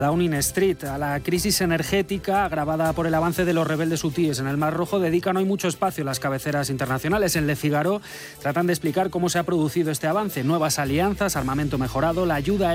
Downing Street. A la crisis energética agravada por el avance de los rebeldes hutíes en el Mar Rojo dedican hoy mucho espacio las cabeceras internacionales. En Le Figaro tratan de explicar cómo se ha producido este avance: nuevas alianzas, armamento mejorado, la ayuda